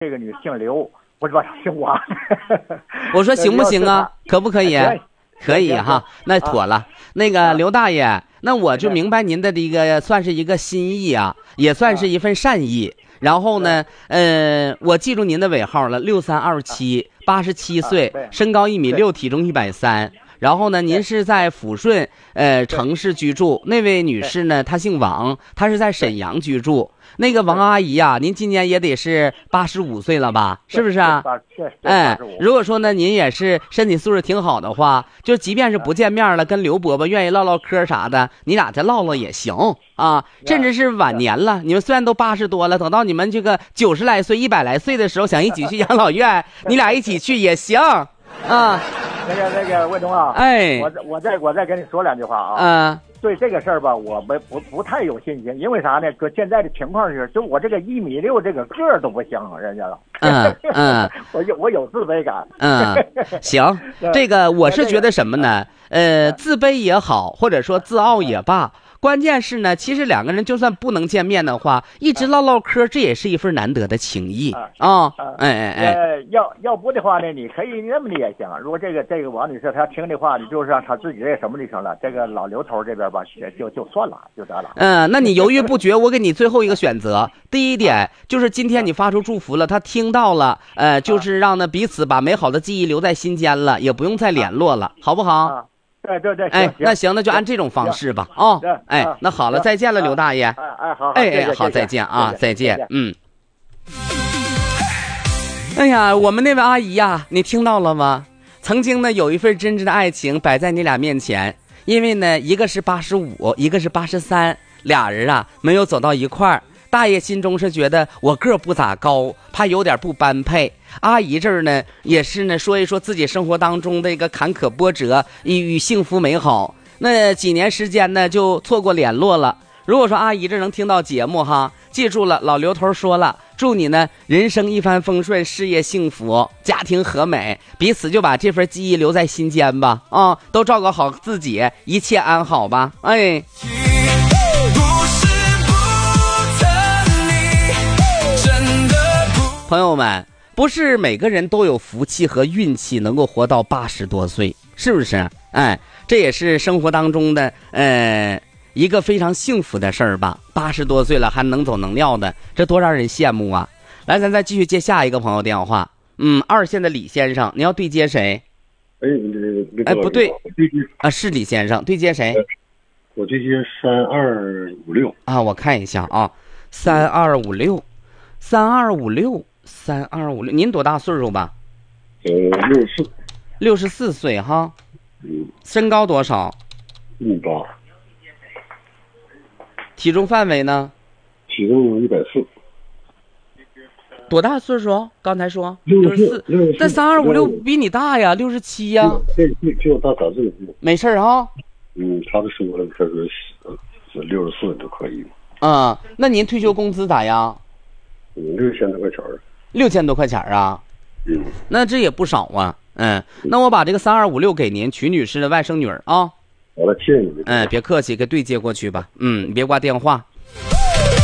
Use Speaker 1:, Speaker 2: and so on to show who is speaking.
Speaker 1: 这个女姓刘，我说姓王。
Speaker 2: 我说行不行啊？可不可以？可以哈，那妥了。那个刘大爷，那我就明白您的这个算是一个心意啊，也算是一份善意。然后呢，我记住您的尾号了，6327，87岁，身高1.6米，体重130。然后呢，您是在抚顺城市居住。那位女士呢，她姓王，她是在沈阳居住。那个王阿姨呀，您今年也得是85岁了吧？是不是啊？如果说呢，您也是身体素质挺好的话，就即便是不见面了，跟刘伯伯愿意唠唠嗑啥的，你俩再唠唠也行啊。甚至是晚年了，你们虽然都80多了，等到你们这个90来岁、100来岁的时候，想一起去养老院，你俩一起去也行啊。
Speaker 1: 那个魏东啊，我再跟你说两句话啊。对这个事儿吧，我不太有信心，因为啥呢？搁现在的情况是，就我这个1.6米这个个儿都不行，人家了。我有自卑感。
Speaker 2: 行，这个我是觉得什么呢？自卑也好，或者说自傲也罢。关键是呢，其实两个人就算不能见面的话，一直唠唠嗑，这也是一份难得的情谊啊！
Speaker 1: 要不的话呢，你可以那么的也行。如果这个王女士她听的话，你就是让她自己这什么就成了。这个老刘头这边吧，就算了，就得了。
Speaker 2: 那你犹豫不决，我给你最后一个选择。第一点就是今天你发出祝福了，他听到了，就是让呢彼此把美好的记忆留在心间了，也不用再联络了，好不好？
Speaker 1: 对，
Speaker 2: 那行，那就按这种方式吧。那好了，再见了，刘大爷。好，再见啊，再见。哎呀，我们那位阿姨呀，你听到了吗？曾经呢，有一份真挚的爱情摆在你俩面前，因为呢，一个是85，一个是83，俩人啊没有走到一块儿。大爷心中是觉得我个不咋高，怕有点不般配。阿姨这儿呢也是呢说一说自己生活当中的一个坎坷波折与幸福美好。那几年时间呢就错过联络了。如果说阿姨这能听到节目哈，记住了，老刘头说了，祝你呢人生一帆风顺，事业幸福，家庭和美，彼此就把这份记忆留在心间吧。都照顾好自己，一切安好吧。朋友们，不是每个人都有福气和运气能够活到80多岁，是不是？这也是生活当中的一个非常幸福的事儿吧。80多岁了还能走能撂的，这多让人羡慕啊！来，咱再继续接下一个朋友电话。2线的李先生，你要对接谁？不对啊，是李先生，对接谁？
Speaker 3: 我对接3256
Speaker 2: 啊，我看一下啊，3256，您多大岁数吧？64岁哈。身高多少
Speaker 3: ？180。
Speaker 2: 体重范围呢？
Speaker 3: 体重140。
Speaker 2: 多大岁数？刚才说64，但3256比你大呀，67呀。
Speaker 3: 就大打字。
Speaker 2: 没事啊。
Speaker 3: 他们说了，他说64都可以。
Speaker 2: 那您退休工资咋样
Speaker 3: ？6000多块钱。
Speaker 2: 6000多块钱啊？那这也不少啊。那我把这个3256给您，曲女士的外甥女儿啊。
Speaker 3: 好了，谢谢你。
Speaker 2: 别客气，给对接过去吧。你别挂电话。